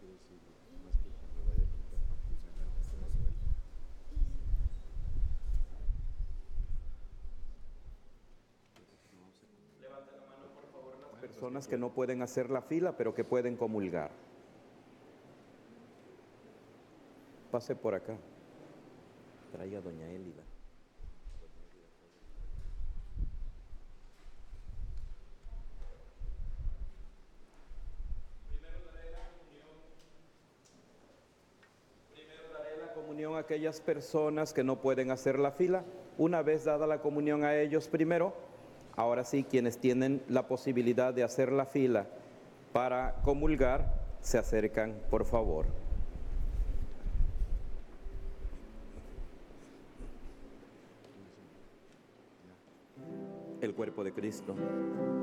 Personas que no pueden hacer la fila, pero que pueden comulgar. Pase por acá. Traiga a doña Élida. Primero daré la comunión a aquellas personas que no pueden hacer la fila. Una vez dada la comunión a ellos primero, ahora sí, quienes tienen la posibilidad de hacer la fila para comulgar, se acercan, por favor. El cuerpo de Cristo.